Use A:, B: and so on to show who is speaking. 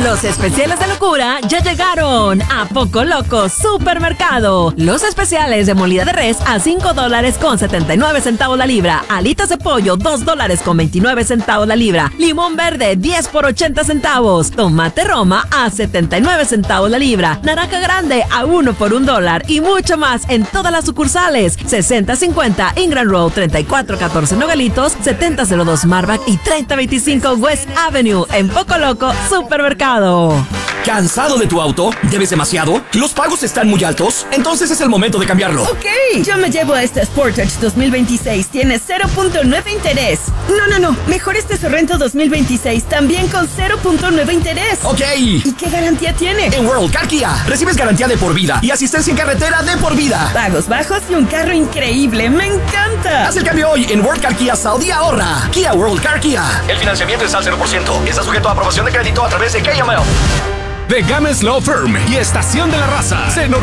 A: Los especiales de locura ya llegaron a Poco Loco Supermercado. Los especiales de molida de res a $5.79 la libra. Alitas de pollo $2.29 la libra. Limón verde 10 por 80 centavos. Tomate Roma a 79 centavos la libra. Naranja grande a 1 por $1 y mucho más en todas las sucursales. 6050 Ingram Road, 3414 Nogalitos, 7002 Marback y 3025 West Avenue en Poco Loco Supermercado.
B: ¿Cansado de tu auto? ¿Debes demasiado? ¿Los pagos están muy altos? Entonces es el momento de cambiarlo.
C: Ok, yo me llevo a este Sportage 2026. Tiene 0.9 interés. No. Mejor este Sorrento 2026. También con 0.9 interés.
B: Ok.
C: ¿Y qué garantía tiene?
B: En World Car Kia recibes garantía de por vida y asistencia en carretera de por vida.
C: Pagos bajos y un carro increíble. ¡Me encanta!
B: Haz el cambio hoy en World Car Kia Saudi ahorra. Kia World Car Kia. El financiamiento es al 0%. Está sujeto a aprobación de crédito a través de KML.
D: The Games Law Firm y Estación de la Raza se